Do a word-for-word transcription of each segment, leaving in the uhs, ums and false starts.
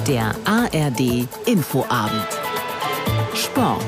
Der A R D Infoabend. Sport.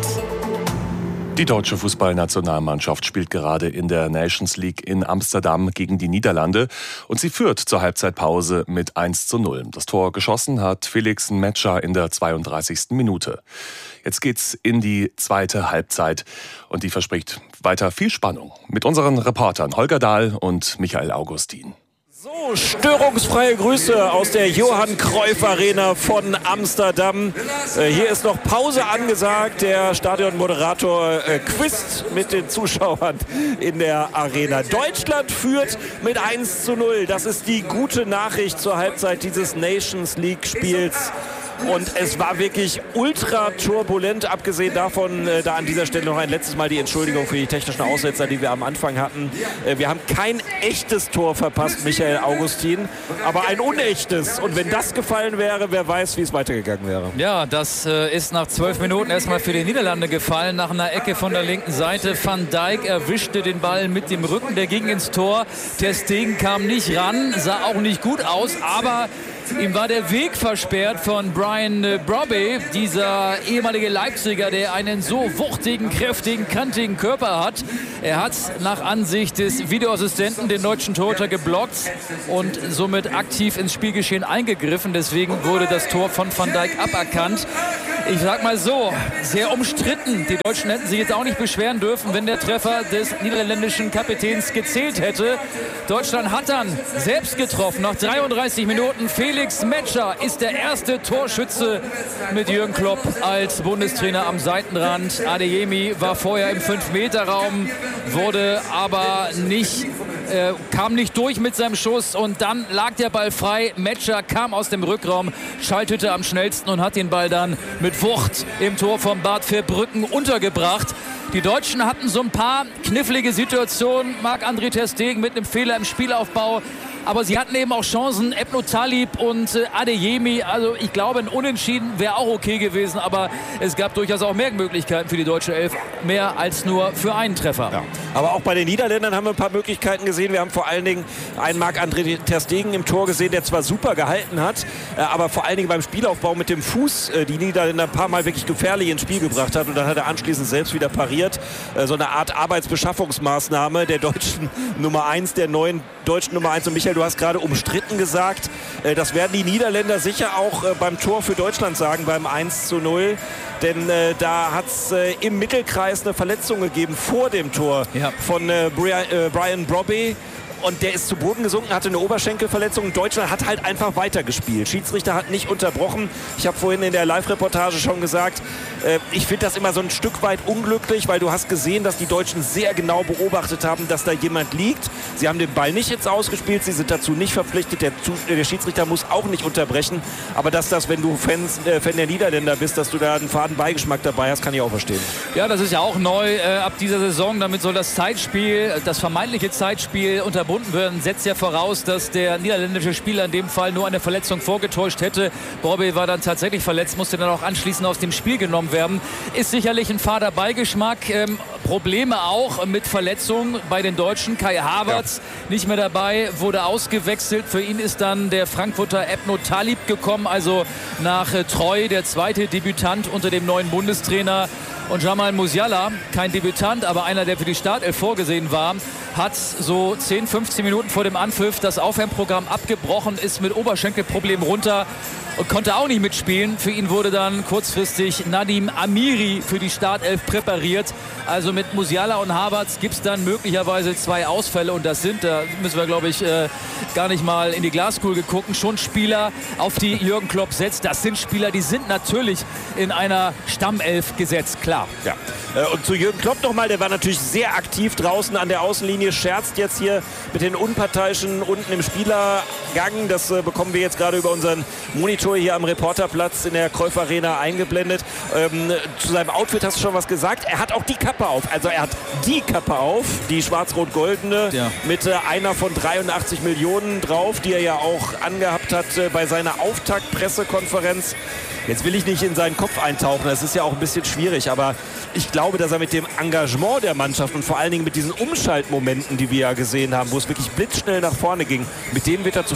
Die deutsche Fußballnationalmannschaft spielt gerade in der Nations League in Amsterdam gegen die Niederlande und sie führt zur Halbzeitpause mit eins zu null. Das Tor geschossen hat Felix Metscher in der zweiunddreißigsten Minute. Jetzt geht's in die zweite Halbzeit und die verspricht weiter viel Spannung mit unseren Reportern Holger Dahl und Michael Augustin. So, störungsfreie Grüße aus der Johann Cruyff Arena von Amsterdam. Äh, hier ist noch Pause angesagt. Der Stadionmoderator äh, quizt mit den Zuschauern in der Arena. Deutschland führt mit eins zu null. Das ist die gute Nachricht zur Halbzeit dieses Nations League Spiels. Und es war wirklich ultra turbulent, abgesehen davon, äh, da an dieser Stelle noch ein letztes Mal die Entschuldigung für die technischen Aussetzer, die wir am Anfang hatten. Äh, wir haben kein echtes Tor verpasst, Michael Augustin, aber ein unechtes. Und wenn das gefallen wäre, wer weiß, wie es weitergegangen wäre. Ja, das äh, ist nach zwölf Minuten erstmal für die Niederlande gefallen, nach einer Ecke von der linken Seite. Van Dijk erwischte den Ball mit dem Rücken, der ging ins Tor. Ter Stegen kam nicht ran, sah auch nicht gut aus, aber ihm war der Weg versperrt von Brian Brobby, dieser ehemalige Leipziger, der einen so wuchtigen, kräftigen, kantigen Körper hat. Er hat nach Ansicht des Videoassistenten den deutschen Torhüter geblockt und somit aktiv ins Spielgeschehen eingegriffen. Deswegen wurde das Tor von Van Dijk aberkannt. Ich sag mal so, sehr umstritten. Die Deutschen hätten sich jetzt auch nicht beschweren dürfen, wenn der Treffer des niederländischen Kapitäns gezählt hätte. Deutschland hat dann selbst getroffen. Nach dreiunddreißig Minuten Felix Metscher ist der erste Torschütze mit Jürgen Klopp als Bundestrainer am Seitenrand. Adeyemi war vorher im fünf Meter Raum, wurde aber nicht, äh, kam nicht durch mit seinem Schuss und dann lag der Ball frei. Metscher kam aus dem Rückraum, schaltete am schnellsten und hat den Ball dann mit Wucht im Tor von Bad Verbrücken untergebracht. Die Deutschen hatten so ein paar knifflige Situationen. Marc-André ter Stegen mit einem Fehler im Spielaufbau. Aber sie hatten eben auch Chancen, Ebno Talib und äh, Adeyemi. Also ich glaube, ein Unentschieden wäre auch okay gewesen. Aber es gab durchaus auch mehr Möglichkeiten für die deutsche Elf. Mehr als nur für einen Treffer. Ja. Aber auch bei den Niederländern haben wir ein paar Möglichkeiten gesehen. Wir haben vor allen Dingen einen Marc-André ter Stegen im Tor gesehen, der zwar super gehalten hat, äh, aber vor allen Dingen beim Spielaufbau mit dem Fuß äh, die Niederländer ein paar Mal wirklich gefährlich ins Spiel gebracht hat. Und dann hat er anschließend selbst wieder pariert. Äh, so eine Art Arbeitsbeschaffungsmaßnahme der deutschen Nummer eins, der neuen deutschen Nummer eins. Und Michael, du hast gerade umstritten gesagt, äh, das werden die Niederländer sicher auch äh, beim Tor für Deutschland sagen, beim eins zu null. Denn äh, da hat es äh, im Mittelkreis eine Verletzung gegeben vor dem Tor ja. von äh, Brian, äh, Brian Brobby. Und der ist zu Boden gesunken, hatte eine Oberschenkelverletzung. Deutschland hat halt einfach weitergespielt. Schiedsrichter hat nicht unterbrochen. Ich habe vorhin in der Live-Reportage schon gesagt, äh, ich finde das immer so ein Stück weit unglücklich, weil du hast gesehen, dass die Deutschen sehr genau beobachtet haben, dass da jemand liegt. Sie haben den Ball nicht jetzt ausgespielt, sie sind dazu nicht verpflichtet. Der, der Schiedsrichter muss auch nicht unterbrechen. Aber dass das, wenn du Fans, äh, Fan der Niederländer bist, dass du da einen faden Beigeschmack dabei hast, kann ich auch verstehen. Ja, das ist ja auch neu äh, ab dieser Saison. Damit soll das Zeitspiel, das vermeintliche Zeitspiel unterbunden werden, setzt ja voraus, dass der niederländische Spieler in dem Fall nur eine Verletzung vorgetäuscht hätte. Brobby war dann tatsächlich verletzt, musste dann auch anschließend aus dem Spiel genommen werden. Ist sicherlich ein fader Beigeschmack. Ähm, Probleme auch mit Verletzungen bei den Deutschen. Kai Havertz ja. nicht mehr dabei, wurde ausgewechselt. Für ihn ist dann der Frankfurter Ebno Talib gekommen, also nach äh, Treu der zweite Debütant unter dem neuen Bundestrainer. Und Jamal Musiala, kein Debütant, aber einer, der für die Startelf vorgesehen war, hat so zehn, fünfzehn Minuten vor dem Anpfiff das Aufwärmprogramm abgebrochen, ist mit Oberschenkelproblemen runter und konnte auch nicht mitspielen. Für ihn wurde dann kurzfristig Nadim Amiri für die Startelf präpariert. Also mit Musiala und Havertz gibt es dann möglicherweise zwei Ausfälle. Und das sind, da müssen wir, glaube ich, äh, gar nicht mal in die Glaskugel gucken, schon Spieler, auf die Jürgen Klopp setzt. Das sind Spieler, die sind natürlich in einer Stammelf gesetzt, klar. Ja. Und zu Jürgen Klopp nochmal, der war natürlich sehr aktiv draußen an der Außenlinie, scherzt jetzt hier mit den Unparteiischen unten im Spielergang. Das äh, bekommen wir jetzt gerade über unseren Monitor hier am Reporterplatz in der Cruyff Arena eingeblendet. Ähm, zu seinem Outfit hast du schon was gesagt. Er hat auch die Kappe auf. Also er hat die Kappe auf, die schwarz-rot-goldene, ja. mit äh, einer von dreiundachtzig Millionen drauf, die er ja auch angehabt hat äh, bei seiner Auftaktpressekonferenz. Jetzt will ich nicht in seinen Kopf eintauchen, das ist ja auch ein bisschen schwierig, aber ich glaube, dass er mit dem Engagement der Mannschaft und vor allen Dingen mit diesen Umschaltmomenten, die wir ja gesehen haben, wo es wirklich blitzschnell nach vorne ging, mit denen wird er zufrieden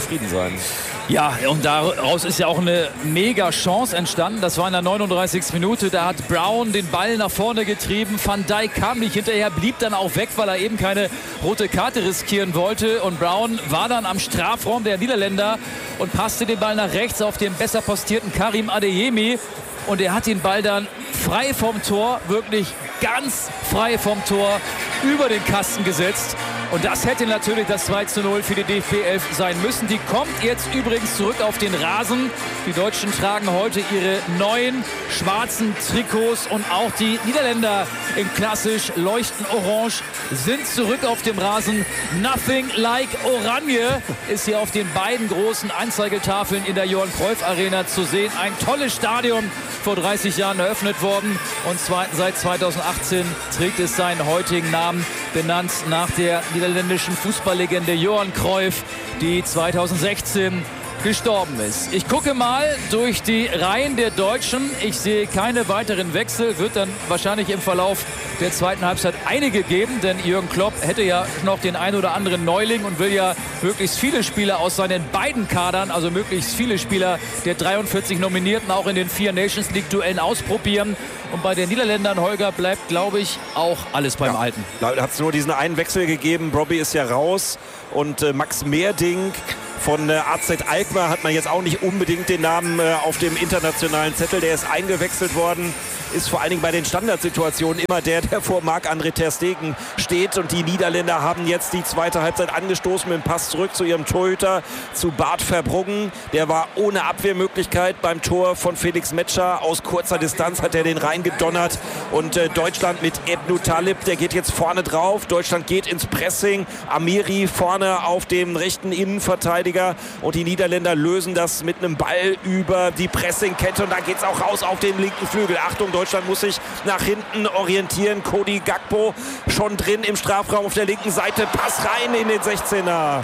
zufrieden sein. Ja, und daraus ist ja auch eine mega Chance entstanden. Das war in der neununddreißigsten Minute. Da hat Brown den Ball nach vorne getrieben. Van Dijk kam nicht hinterher, blieb dann auch weg, weil er eben keine rote Karte riskieren wollte. Und Brown war dann am Strafraum der Niederländer und passte den Ball nach rechts auf den besser postierten Karim Adeyemi. Und er hat den Ball dann frei vom Tor, wirklich ganz frei vom Tor, über den Kasten gesetzt. Und das hätte natürlich das zwei zu null für die D F B elf sein müssen. Die kommt jetzt übrigens zurück auf den Rasen. Die Deutschen tragen heute ihre neuen schwarzen Trikots und auch die Niederländer in klassisch leuchtend orange sind zurück auf dem Rasen. Nothing like Oranje ist hier auf den beiden großen Anzeigetafeln in der Johann Cruyff Arena zu sehen. Ein tolles Stadion, vor dreißig Jahren eröffnet worden und seit zweitausendachtzehn trägt es seinen heutigen Namen, benannt nach der niederländischen Fußballlegende Johann Cruyff, die zweitausendsechzehn gestorben ist. Ich gucke mal durch die Reihen der Deutschen. Ich sehe keine weiteren Wechsel. Wird dann wahrscheinlich im Verlauf der zweiten Halbzeit einige geben, denn Jürgen Klopp hätte ja noch den ein oder anderen Neuling und will ja möglichst viele Spieler aus seinen beiden Kadern, also möglichst viele Spieler der dreiundvierzig Nominierten auch in den vier Nations League Duellen ausprobieren. Und bei den Niederländern, Holger, bleibt, glaube ich, auch alles beim ja. Alten. Da hat es nur diesen einen Wechsel gegeben. Brobby ist ja raus und äh, Max Meerdink von äh, A Z Alkmaar hat man jetzt auch nicht unbedingt den Namen äh, auf dem internationalen Zettel. Der ist eingewechselt worden. Ist vor allen Dingen bei den Standardsituationen immer der, der vor Marc-André ter Stegen steht. Und die Niederländer haben jetzt die zweite Halbzeit angestoßen mit dem Pass zurück zu ihrem Torhüter, zu Bart Verbruggen. Der war ohne Abwehrmöglichkeit beim Tor von Felix Metscher. Aus kurzer Distanz hat er den reingedonnert. Und äh, Deutschland mit Ebnou Talib, der geht jetzt vorne drauf. Deutschland geht ins Pressing. Amiri vorne auf dem rechten Innenverteidiger. Und die Niederländer lösen das mit einem Ball über die Pressingkette. Und da geht es auch raus auf den linken Flügel. Achtung, Deutschland muss sich nach hinten orientieren. Cody Gakpo schon drin im Strafraum auf der linken Seite. Pass rein in den sechzehner.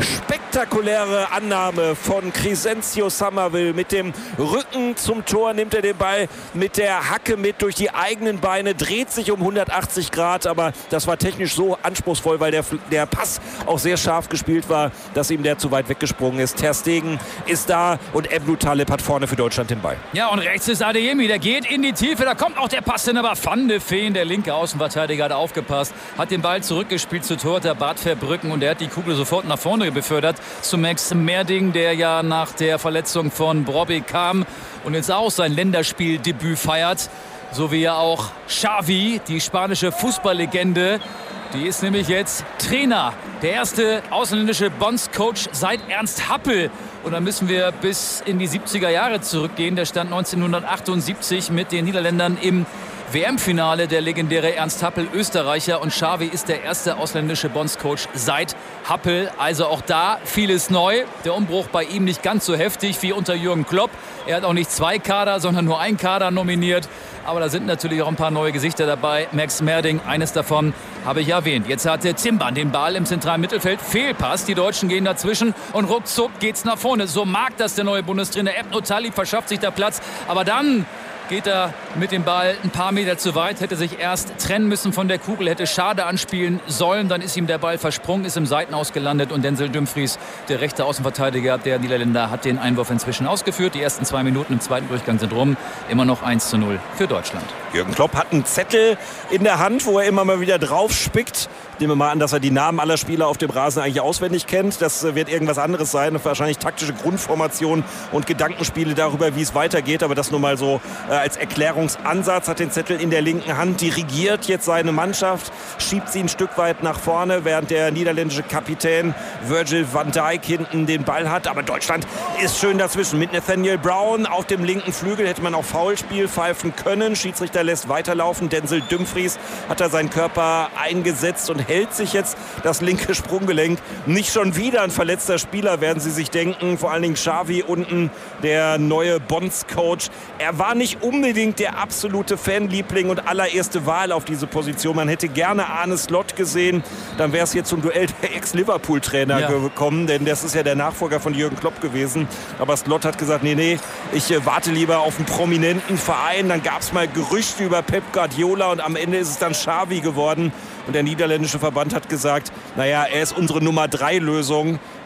Spektakuläre Annahme von Crescencio Summerville. Mit dem Rücken zum Tor nimmt er den Ball mit der Hacke mit durch die eigenen Beine, dreht sich um hundertachtzig Grad, aber das war technisch so anspruchsvoll, weil der, der Pass auch sehr scharf gespielt war, dass ihm der zu weit weggesprungen ist. Ter Stegen ist da und Ebnou Talib hat vorne für Deutschland den Ball. Ja, und rechts ist Adeyemi, der geht in die Tiefe, da kommt auch der Pass hin, aber Van de Veen, der linke Außenverteidiger, hat aufgepasst, hat den Ball zurückgespielt zu Torhüter Bart Verbruggen und der hat die Kugel sofort nach vorne befördert zu Max Meerding, der ja nach der Verletzung von Brobby kam und jetzt auch sein Länderspieldebüt feiert. So wie ja auch Xavi, die spanische Fußballlegende. Die ist nämlich jetzt Trainer. Der erste ausländische Bondscoach seit Ernst Happel. Und dann müssen wir bis in die siebziger Jahre zurückgehen. Der stand neunzehnhundertachtundsiebzig mit den Niederländern im W M-Finale, der legendäre Ernst Happel, Österreicher. Und Xavi ist der erste ausländische Bondscoach seit Happel. Also auch da vieles neu. Der Umbruch bei ihm nicht ganz so heftig wie unter Jürgen Klopp. Er hat auch nicht zwei Kader, sondern nur ein Kader nominiert. Aber da sind natürlich auch ein paar neue Gesichter dabei. Max Meerding, eines davon habe ich erwähnt. Jetzt hat der Zimban den Ball im zentralen Mittelfeld. Fehlpass. Die Deutschen gehen dazwischen und ruckzuck geht's nach vorne. So mag das der neue Bundestrainer. Ebnou Talib verschafft sich da Platz. Aber dann geht er mit dem Ball ein paar Meter zu weit, hätte sich erst trennen müssen von der Kugel, hätte Schade anspielen sollen, dann ist ihm der Ball versprungen, ist im Seitenaus gelandet und Denzel Dumfries, der rechte Außenverteidiger der Niederländer, hat den Einwurf inzwischen ausgeführt. Die ersten zwei Minuten im zweiten Durchgang sind rum, immer noch eins zu null für Deutschland. Jürgen Klopp hat einen Zettel in der Hand, wo er immer mal wieder drauf spickt. Nehmen wir mal an, dass er die Namen aller Spieler auf dem Rasen eigentlich auswendig kennt. Das wird irgendwas anderes sein. Wahrscheinlich taktische Grundformation und Gedankenspiele darüber, wie es weitergeht. Aber das nur mal so äh, als Erklärungsansatz. Hat den Zettel in der linken Hand, dirigiert jetzt seine Mannschaft, schiebt sie ein Stück weit nach vorne, während der niederländische Kapitän Virgil van Dijk hinten den Ball hat. Aber Deutschland ist schön dazwischen. Mit Nathaniel Brown auf dem linken Flügel hätte man auch Foulspiel pfeifen können. Schiedsrichter lässt weiterlaufen. Denzel Dumfries hat da seinen Körper eingesetzt und hält sich jetzt das linke Sprunggelenk. Nicht schon wieder ein verletzter Spieler, werden Sie sich denken. Vor allen Dingen Xavi unten, der neue Bondscoach. Er war nicht unbedingt der absolute Fanliebling und allererste Wahl auf diese Position. Man hätte gerne Arne Slot gesehen. Dann wäre es jetzt zum Duell der Ex-Liverpool-Trainer ja. gekommen, denn das ist ja der Nachfolger von Jürgen Klopp gewesen. Aber Slot hat gesagt, nee, nee, ich äh, warte lieber auf einen prominenten Verein. Dann gab es mal Gerüchte über Pep Guardiola und am Ende ist es dann Xavi geworden. Und der niederländische Verband hat gesagt, naja, er ist unsere Nummer drei Lösung.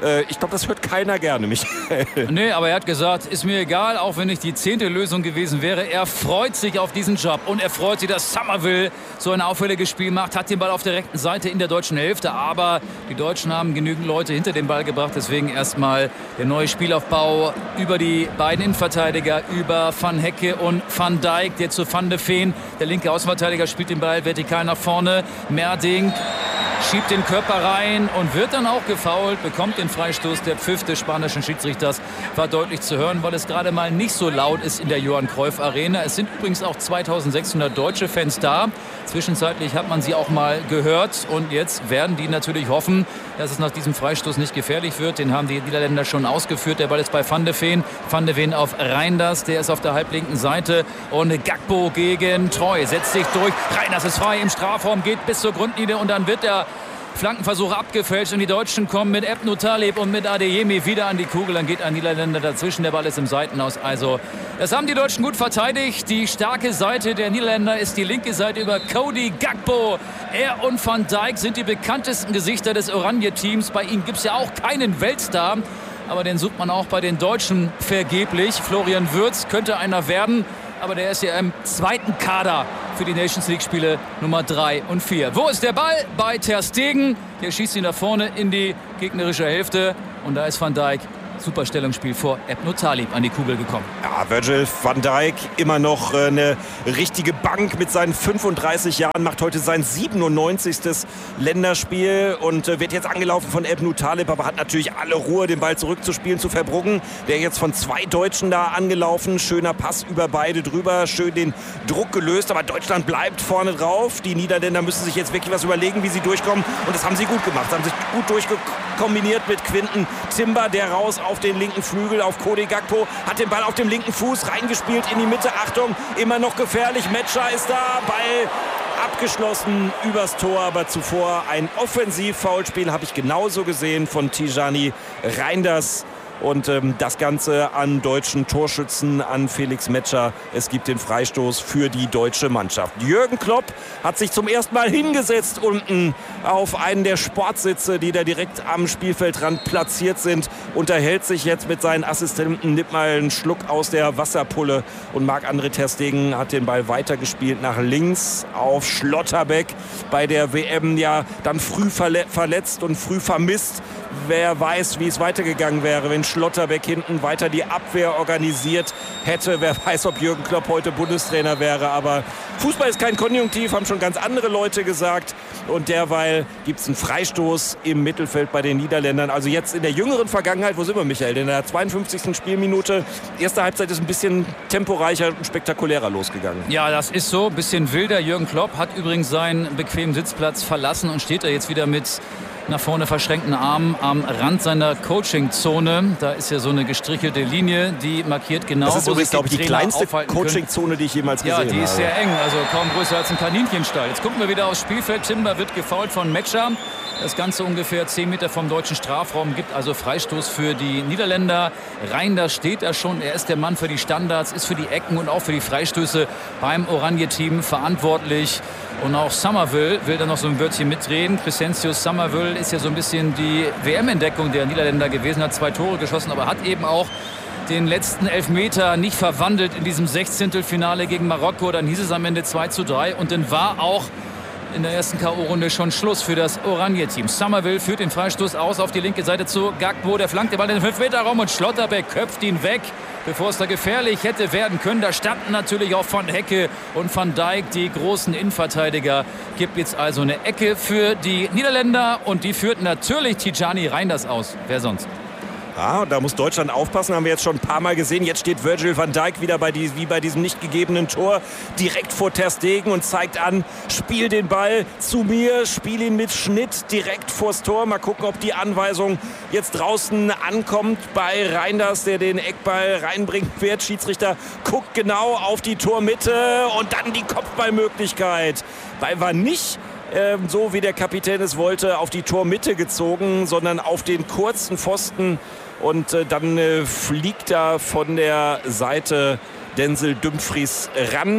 Äh, ich glaube, das hört keiner gerne, Michael. Nee, aber er hat gesagt, ist mir egal, auch wenn ich die zehnte Lösung gewesen wäre. Er freut sich auf diesen Job und er freut sich, dass Somerville so ein auffälliges Spiel macht. Hat den Ball auf der rechten Seite in der deutschen Hälfte, aber die Deutschen haben genügend Leute hinter den Ball gebracht. Deswegen erstmal der neue Spielaufbau über die beiden Innenverteidiger, über Van Hecke und Van Dijk, der zu Van de Ven. Der linke Außenverteidiger spielt den Ball vertikal nach vorne. Merding schiebt den Körper rein und wird dann auch gefoult, bekommt den Freistoß. Der Pfiff des spanischen Schiedsrichters war deutlich zu hören, weil es gerade mal nicht so laut ist in der Johann Cruyff Arena. Es sind übrigens auch zweitausendsechshundert deutsche Fans da. Zwischenzeitlich hat man sie auch mal gehört und jetzt werden die natürlich hoffen, dass es nach diesem Freistoß nicht gefährlich wird. Den haben die Niederländer schon ausgeführt. Der Ball ist bei Van de Ven. Van de Ven auf Reinders, der ist auf der halblinken Seite und Gakpo gegen Troy, setzt sich durch. Reinders ist frei im Strafraum, geht bis zur Grundlinie und dann wird der Flankenversuch abgefälscht und die Deutschen kommen mit Ebnou Taleb und mit Adeyemi wieder an die Kugel. Dann geht ein Niederländer dazwischen, der Ball ist im Seitenaus. Also das haben die Deutschen gut verteidigt. Die starke Seite der Niederländer ist die linke Seite über Cody Gakpo. Er und Van Dijk sind die bekanntesten Gesichter des Oranje-Teams. Bei ihnen gibt es ja auch keinen Weltstar, aber den sucht man auch bei den Deutschen vergeblich. Florian Wirtz könnte einer werden, aber der ist ja im zweiten Kader für die Nations League-Spiele Nummer drei und vier. Wo ist der Ball? Bei Ter Stegen. Der schießt ihn nach vorne in die gegnerische Hälfte. Und da ist Van Dijk, super Stellungsspiel vor Ebnou Taleb, an die Kugel gekommen. Ja, Virgil van Dijk immer noch äh, eine richtige Bank mit seinen fünfunddreißig Jahren, macht heute sein siebenundneunzigsten Länderspiel und äh, wird jetzt angelaufen von Ebnou Taleb, aber hat natürlich alle Ruhe, den Ball zurückzuspielen zu Verbruggen. Der jetzt von zwei Deutschen da angelaufen. Schöner Pass über beide drüber, schön den Druck gelöst, aber Deutschland bleibt vorne drauf. Die Niederländer müssen sich jetzt wirklich was überlegen, wie sie durchkommen und das haben sie gut gemacht. Sie haben sich gut durchkombiniert mit Quinten Timber, der raus auf den linken Flügel auf Cody Gakpo, hat den Ball auf dem linken Fuß reingespielt in die Mitte. Achtung, immer noch gefährlich. Metscher ist da, Ball abgeschlossen übers Tor, aber zuvor ein Offensiv-Foulspiel habe ich genauso gesehen von Tijani Reinders. Und ähm, das Ganze an deutschen Torschützen, an Felix Metscher. Es gibt den Freistoß für die deutsche Mannschaft. Jürgen Klopp hat sich zum ersten Mal hingesetzt unten auf einen der Sportsitze, die da direkt am Spielfeldrand platziert sind. Unterhält sich jetzt mit seinen Assistenten, nimmt mal einen Schluck aus der Wasserpulle. Und Marc-André ter Stegen hat den Ball weitergespielt nach links auf Schlotterbeck. Bei der W M ja dann früh verle- verletzt und früh vermisst. Wer weiß, wie es weitergegangen wäre, wenn Schlotterbeck hinten weiter die Abwehr organisiert hätte. Wer weiß, ob Jürgen Klopp heute Bundestrainer wäre. Aber Fußball ist kein Konjunktiv, haben schon ganz andere Leute gesagt. Und derweil gibt es einen Freistoß im Mittelfeld bei den Niederländern. Also jetzt in der jüngeren Vergangenheit, wo sind wir, Michael? In der zweiundfünfzigsten Spielminute. Erste Halbzeit ist ein bisschen temporeicher und spektakulärer losgegangen. Ja, das ist so. Ein bisschen wilder. Jürgen Klopp hat übrigens seinen bequemen Sitzplatz verlassen und steht da jetzt wieder mit nach vorne verschränkten Armen am Rand seiner Coaching-Zone. Da ist ja so eine gestrichelte Linie, die markiert genau, das ist wo übrigens, sich die, die Trainer kleinste Coaching-Zone, die ich jemals gesehen habe. Ja, die ist sehr eng, also kaum größer als ein Kaninchenstall. Jetzt gucken wir wieder aufs Spielfeld. Timber wird gefoult von Metscher. Das Ganze ungefähr zehn Meter vom deutschen Strafraum, gibt also Freistoß für die Niederländer. Reinders steht da schon, er ist der Mann für die Standards, ist für die Ecken und auch für die Freistöße beim Oranje-Team verantwortlich. Und auch Somerville will da noch so ein Wörtchen mitreden. Crescencio Somerville ist ja so ein bisschen die W M-Entdeckung der Niederländer gewesen, hat zwei Tore geschossen, aber hat eben auch den letzten Elfmeter nicht verwandelt in diesem Sechzehntelfinale gegen Marokko. Dann hieß es am Ende zwei zu drei und dann war auch in der ersten K O-Runde schon Schluss für das Oranje-Team. Somerville führt den Freistoß aus auf die linke Seite zu Gakpo. Der flankt den Ball in den fünf Meter Raum und Schlotterbeck köpft ihn weg, bevor es da gefährlich hätte werden können. Da standen natürlich auch Van Hecke und Van Dijk, die großen Innenverteidiger. Gibt jetzt also eine Ecke für die Niederländer und die führt natürlich Tijani Reinders aus. Wer sonst? Ja, da muss Deutschland aufpassen, haben wir jetzt schon ein paar Mal gesehen. Jetzt steht Virgil van Dijk wieder bei die, wie bei diesem nicht gegebenen Tor direkt vor Ter Stegen und zeigt an, spiel den Ball zu mir, spiel ihn mit Schnitt direkt vors Tor. Mal gucken, ob die Anweisung jetzt draußen ankommt bei Reinders, der den Eckball reinbringt wird. Schiedsrichter guckt genau auf die Tormitte und dann die Kopfballmöglichkeit. Ball war nicht so wie der Kapitän es wollte, auf die Tormitte gezogen, sondern auf den kurzen Pfosten. Und äh, dann äh, fliegt da von der Seite Denzel Dumfries ran.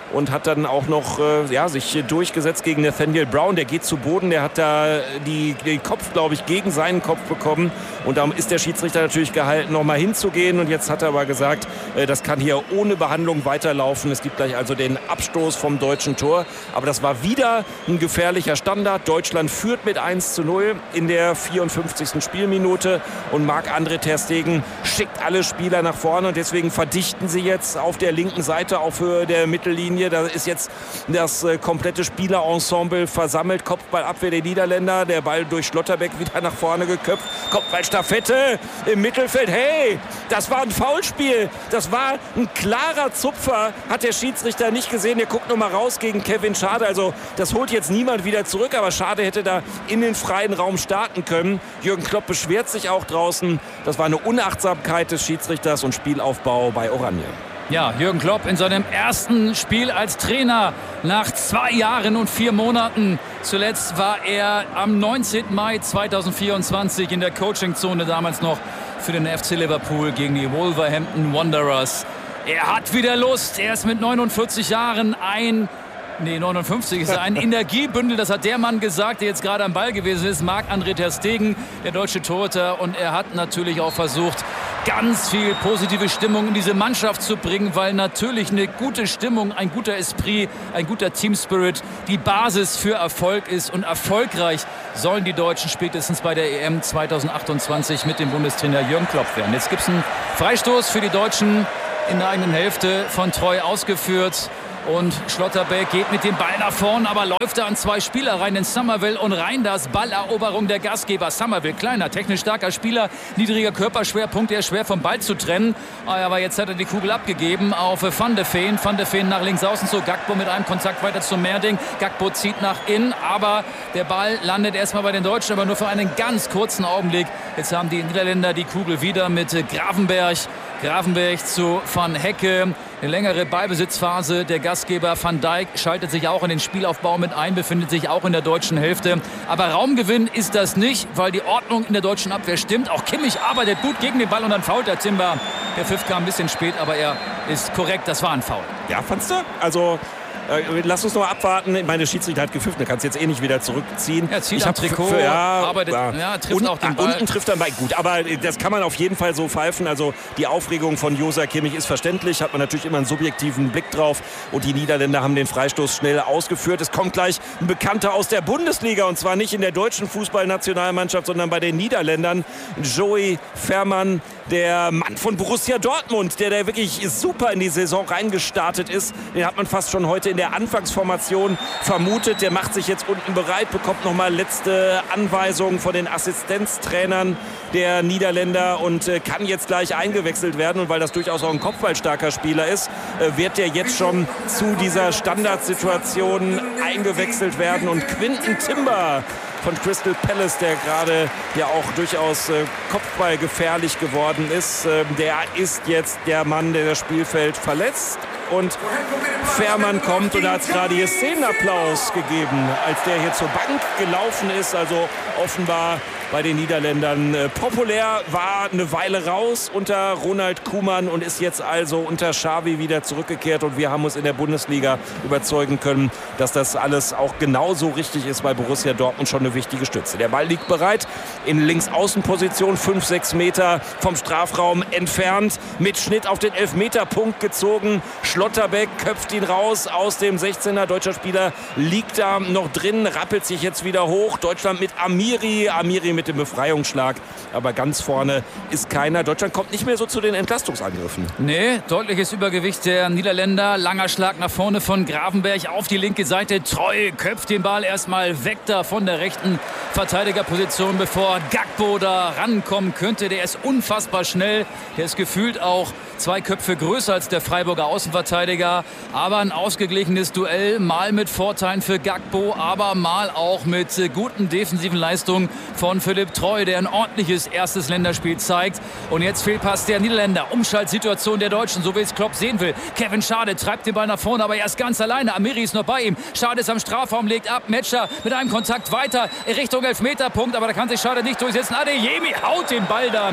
und hat dann auch noch äh, ja, sich durchgesetzt gegen Nathaniel Brown. Der geht zu Boden, der hat da die, den Kopf, glaube ich, gegen seinen Kopf bekommen. Und da ist der Schiedsrichter natürlich gehalten, noch mal hinzugehen. Und jetzt hat er aber gesagt, äh, das kann hier ohne Behandlung weiterlaufen. Es gibt gleich also den Abstoß vom deutschen Tor. Aber das war wieder ein gefährlicher Standard. Deutschland führt mit eins zu null in der vierundfünfzigsten Spielminute. Und Marc-André ter Stegen schickt alle Spieler nach vorne. Und deswegen verdichten sie jetzt auf der linken Seite auf Höhe der Mittellinie. Da ist jetzt das äh, komplette Spielerensemble versammelt. Kopfballabwehr der Niederländer. Der Ball durch Schlotterbeck wieder nach vorne geköpft. Kopfballstaffette im Mittelfeld. Hey, das war ein Foulspiel. Das war ein klarer Zupfer. Hat der Schiedsrichter nicht gesehen. Der guckt nochmal raus gegen Kevin Schade. Also das holt jetzt niemand wieder zurück. Aber Schade hätte da in den freien Raum starten können. Jürgen Klopp beschwert sich auch draußen. Das war eine Unachtsamkeit des Schiedsrichters und Spielaufbau bei Oranje. Ja, Jürgen Klopp in seinem ersten Spiel als Trainer nach zwei Jahren und vier Monaten. Zuletzt war er am neunzehnten Mai zweitausendvierundzwanzig in der Coachingzone, damals noch für den F C Liverpool gegen die Wolverhampton Wanderers. Er hat wieder Lust. Er ist mit neunundvierzig Jahren ein... Nee, neunundfünfzig ist er. Ein Energiebündel, das hat der Mann gesagt, der jetzt gerade am Ball gewesen ist. Marc-André ter Stegen, der deutsche Torhüter. Und er hat natürlich auch versucht, ganz viel positive Stimmung in diese Mannschaft zu bringen, weil natürlich eine gute Stimmung, ein guter Esprit, ein guter Teamspirit die Basis für Erfolg ist. Und erfolgreich sollen die Deutschen spätestens bei der E M zweitausendachtundzwanzig mit dem Bundestrainer Jürgen Klopp werden. Jetzt gibt es einen Freistoß für die Deutschen in der eigenen Hälfte von Treu ausgeführt. Und Schlotterbeck geht mit dem Ball nach vorn, aber läuft da an zwei Spieler rein, in Somerville und Reinders. Balleroberung der Gastgeber. Somerville, kleiner, technisch starker Spieler, niedriger Körperschwerpunkt, der ist schwer vom Ball zu trennen. Aber jetzt hat er die Kugel abgegeben auf Van de Ven. Van de Ven nach links außen zu Gakpo mit einem Kontakt weiter zu Merding. Gakpo zieht nach innen, aber der Ball landet erstmal bei den Deutschen, aber nur für einen ganz kurzen Augenblick. Jetzt haben die Niederländer die Kugel wieder mit Gravenberch. Gravenberch zu Van Hecke. Eine längere Ballbesitzphase. Der Gastgeber Van Dijk schaltet sich auch in den Spielaufbau mit ein, befindet sich auch in der deutschen Hälfte. Aber Raumgewinn ist das nicht, weil die Ordnung in der deutschen Abwehr stimmt. Auch Kimmich arbeitet gut gegen den Ball und dann fault der Timber. Der Pfiff kam ein bisschen spät, aber er ist korrekt. Das war ein Foul. Ja, fandst du? Also... Äh, lass uns noch mal abwarten. Meine Schiedsrichter hat gepfiffen, da kannst du jetzt eh nicht wieder zurückziehen. Er zieht ich am Trikot, für, ja, arbeitet, ja. Ja, trifft und, auch den Ball. Unten trifft er bei. Gut, aber das kann man auf jeden Fall so pfeifen. Also die Aufregung von Josa Kimmich ist verständlich, hat man natürlich immer einen subjektiven Blick drauf. Und die Niederländer haben den Freistoß schnell ausgeführt. Es kommt gleich ein Bekannter aus der Bundesliga, und zwar nicht in der deutschen Fußballnationalmannschaft, sondern bei den Niederländern. Joey Veerman, der Mann von Borussia Dortmund, der da wirklich super in die Saison reingestartet ist. Den hat man fast schon heute in der Anfangsformation vermutet. Der macht sich jetzt unten bereit, bekommt nochmal letzte Anweisungen von den Assistenztrainern der Niederländer und äh, kann jetzt gleich eingewechselt werden. Und weil das durchaus auch ein kopfballstarker Spieler ist, äh, wird der jetzt schon zu dieser Standardsituation eingewechselt werden. Und Quinten Timber von Crystal Palace, der gerade ja auch durchaus äh, kopfballgefährlich geworden ist, äh, der ist jetzt der Mann, der das Spielfeld verlässt. Und Veerman kommt, und da hat es gerade hier Szenenapplaus gegeben, als der hier zur Bank gelaufen ist. Also offenbar bei den Niederländern äh, populär, war eine Weile raus unter Ronald Koeman und ist jetzt also unter Xavi wieder zurückgekehrt. Und wir haben uns in der Bundesliga überzeugen können, dass das alles auch genauso richtig ist, bei Borussia Dortmund schon eine wichtige Stütze. Der Ball liegt bereit in Linksaußenposition, fünf, sechs Meter vom Strafraum entfernt, mit Schnitt auf den Elfmeterpunkt gezogen. Schlotterbeck köpft ihn raus aus dem sechzehner. Deutscher Spieler liegt da noch drin, rappelt sich jetzt wieder hoch. Deutschland mit Amiri, Amiri mit dem Befreiungsschlag, aber ganz vorne ist keiner. Deutschland kommt nicht mehr so zu den Entlastungsangriffen. Nee, deutliches Übergewicht der Niederländer. Langer Schlag nach vorne von Gravenberch auf die linke Seite. Treu köpft den Ball erstmal weg da von der rechten Verteidigerposition, bevor Gakpo da rankommen könnte. Der ist unfassbar schnell. Der ist gefühlt auch zwei Köpfe größer als der Freiburger Außenverteidiger. Aber ein ausgeglichenes Duell, mal mit Vorteilen für Gakpo, aber mal auch mit guten defensiven Leistungen von Philipp Treu, der ein ordentliches erstes Länderspiel zeigt. Und jetzt Fehlpass der Niederländer. Umschaltsituation der Deutschen, so wie es Klopp sehen will. Kevin Schade treibt den Ball nach vorne, aber er ist ganz alleine. Amiri ist noch bei ihm. Schade ist am Strafraum, legt ab. Metscher mit einem Kontakt weiter Richtung Elfmeterpunkt, aber da kann sich Schade nicht durchsetzen. Adeyemi haut den Ball dann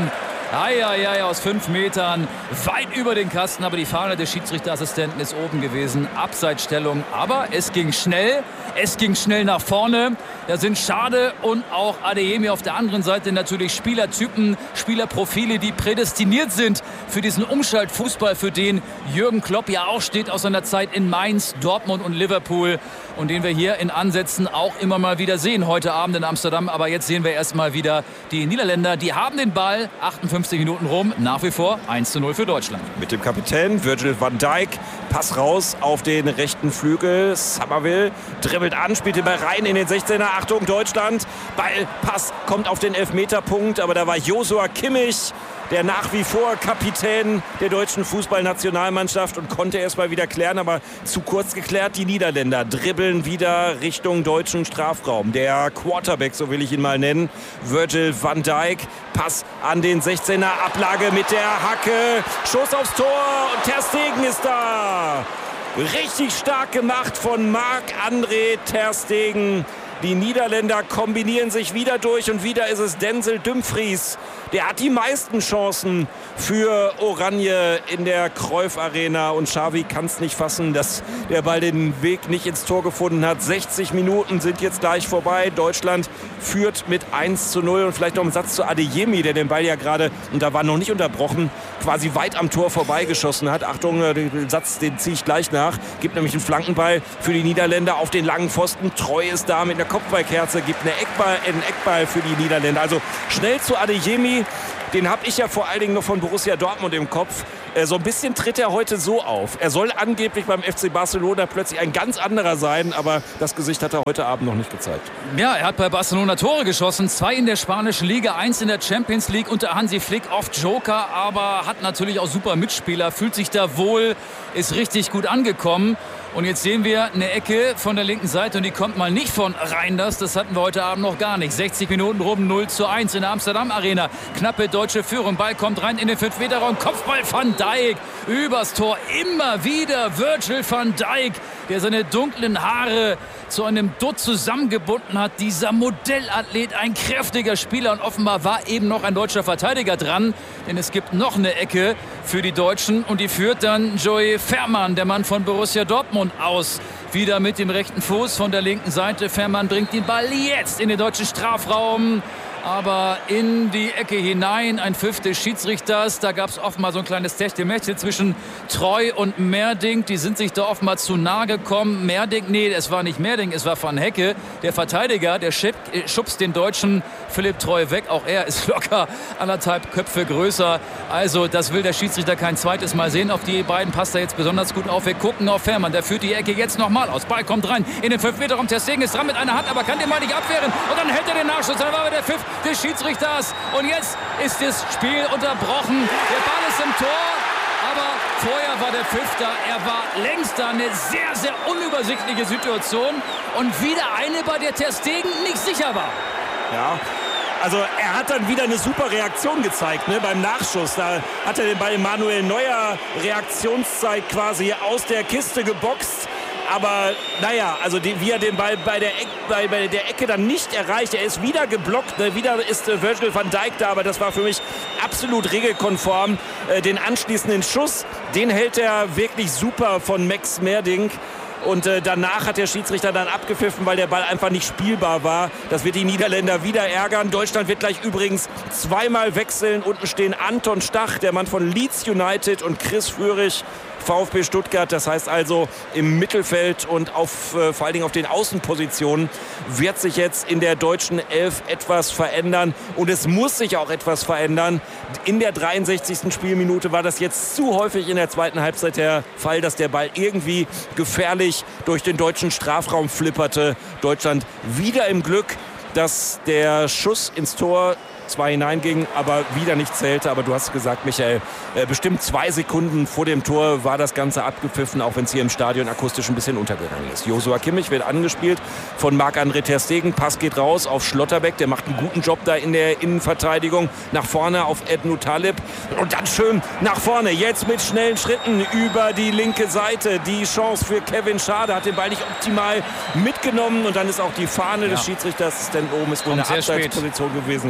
Eieiei, aus fünf Metern, weit über den Kasten, aber die Fahne des Schiedsrichterassistenten ist oben gewesen. Abseitsstellung, aber es ging schnell, es ging schnell nach vorne. Da sind Schade und auch Adeyemi auf der anderen Seite natürlich Spielertypen, Spielerprofile, die prädestiniert sind für diesen Umschaltfußball, für den Jürgen Klopp ja auch steht aus seiner Zeit in Mainz, Dortmund und Liverpool und den wir hier in Ansätzen auch immer mal wieder sehen heute Abend in Amsterdam. Aber jetzt sehen wir erstmal wieder die Niederländer, die haben den Ball, achtundfünfzig Minuten rum, nach wie vor eins zu null für Deutschland. Mit dem Kapitän Virgil van Dijk, Pass raus auf den rechten Flügel, Summerville dribbelt an, spielt den Ball rein in den sechzehner, Achtung Deutschland, Ballpass kommt auf den Elfmeterpunkt, aber da war Joshua Kimmich, der nach wie vor Kapitän der deutschen Fußballnationalmannschaft und konnte erst mal wieder klären, aber zu kurz geklärt. Die Niederländer dribbeln wieder Richtung deutschen Strafraum. Der Quarterback, so will ich ihn mal nennen, Virgil van Dijk, Pass an den sechzehner, Ablage mit der Hacke, Schuss aufs Tor und Ter Stegen ist da. Richtig stark gemacht von Marc-André Ter Stegen. Die Niederländer kombinieren sich wieder durch und wieder ist es Denzel Dumfries. Der hat die meisten Chancen für Oranje in der Cruyff Arena und Xavi kann es nicht fassen, dass der Ball den Weg nicht ins Tor gefunden hat. sechzig Minuten sind jetzt gleich vorbei. Deutschland führt mit eins zu null und vielleicht noch ein Satz zu Adeyemi, der den Ball ja gerade, und da war noch nicht unterbrochen, quasi weit am Tor vorbeigeschossen hat. Achtung, den Satz, den ziehe ich gleich nach. Gibt nämlich einen Flankenball für die Niederländer auf den langen Pfosten. Treu ist da mit einer Kopfballkerze, gibt eine Eckball, einen Eckball für die Niederländer. Also schnell zu Adeyemi. Den habe ich ja vor allen Dingen noch von Borussia Dortmund im Kopf. So ein bisschen tritt er heute so auf. Er soll angeblich beim F C Barcelona plötzlich ein ganz anderer sein, aber das Gesicht hat er heute Abend noch nicht gezeigt. Ja, er hat bei Barcelona Tore geschossen. Zwei in der spanischen Liga, eins in der Champions League unter Hansi Flick. Oft Joker, aber hat natürlich auch super Mitspieler. Fühlt sich da wohl, ist richtig gut angekommen. Und jetzt sehen wir eine Ecke von der linken Seite und die kommt mal nicht von Reinders. Das hatten wir heute Abend noch gar nicht. sechzig Minuten rum, null zu eins in der Amsterdam Arena. Knappe deutsche Führung. Ball kommt rein in den fünf Meter Raum. Kopfball van Dijk. Übers Tor immer wieder Virgil van Dijk, der seine dunklen Haare zu einem Dutt zusammengebunden hat. Dieser Modellathlet, ein kräftiger Spieler und offenbar war eben noch ein deutscher Verteidiger dran, denn es gibt noch eine Ecke für die Deutschen und die führt dann Joey Veerman, der Mann von Borussia Dortmund, aus. Wieder mit dem rechten Fuß von der linken Seite. Veerman bringt den Ball jetzt in den deutschen Strafraum. Aber in die Ecke hinein, ein Pfiff des Schiedsrichters. Da gab es offenbar so ein kleines Techtelmechtel zwischen Treu und Merding. Die sind sich da offenbar zu nahe gekommen. Merding, nee, es war nicht Merding, es war Van Hecke. Der Verteidiger, der schubst den Deutschen Philipp Treu weg. Auch er ist locker anderthalb Köpfe größer. Also das will der Schiedsrichter kein zweites Mal sehen. Auf die beiden passt er jetzt besonders gut auf. Wir gucken auf Veerman. Der führt die Ecke jetzt nochmal aus. Ball kommt rein in den fünf Meter Raum. Ter Stegen ist dran mit einer Hand, aber kann den mal nicht abwehren. Und dann hält er den Nachschuss. Dann war aber der Pfiff des Schiedsrichters. Und jetzt ist das Spiel unterbrochen. Der Ball ist im Tor. Aber vorher war der Pfiff da. Er war längst da. Eine sehr, sehr unübersichtliche Situation. Und wieder eine, bei der Ter Stegen nicht sicher war. Ja. Also er hat dann wieder eine super Reaktion gezeigt, ne, beim Nachschuss. Da hat er den Ball Manuel Neuer Reaktionszeit quasi aus der Kiste geboxt. Aber naja, also die, wie er den Ball bei der, Eck, bei, bei der Ecke dann nicht erreicht. Er ist wieder geblockt, ne? Wieder ist äh, Virgil van Dijk da, aber das war für mich absolut regelkonform. Äh, den anschließenden Schuss, den hält er wirklich super von Max Merding. Und äh, danach hat der Schiedsrichter dann abgepfiffen, weil der Ball einfach nicht spielbar war. Das wird die Niederländer wieder ärgern. Deutschland wird gleich übrigens zweimal wechseln. Unten stehen Anton Stach, der Mann von Leeds United, und Chris Führig, VfB Stuttgart. Das heißt also, im Mittelfeld und auf, äh, vor allen Dingen auf den Außenpositionen wird sich jetzt in der deutschen Elf etwas verändern. Und es muss sich auch etwas verändern. In der dreiundsechzigsten Spielminute war das jetzt zu häufig in der zweiten Halbzeit der Fall, dass der Ball irgendwie gefährlich durch den deutschen Strafraum flipperte. Deutschland wieder im Glück, dass der Schuss ins Tor zwar hineinging, aber wieder nicht zählte. Aber du hast gesagt, Michael, äh, bestimmt zwei Sekunden vor dem Tor war das Ganze abgepfiffen, auch wenn es hier im Stadion akustisch ein bisschen untergegangen ist. Joshua Kimmich wird angespielt von Marc-André Ter Stegen. Pass geht raus auf Schlotterbeck, der macht einen guten Job da in der Innenverteidigung. Nach vorne auf Ednu Talib und dann schön nach vorne. Jetzt mit schnellen Schritten über die linke Seite. Die Chance für Kevin Schade, hat den Ball nicht optimal mitgenommen und dann ist auch die Fahne ja. des Schiedsrichters, denn oben ist wohl eine Abseitsposition gewesen. Ja.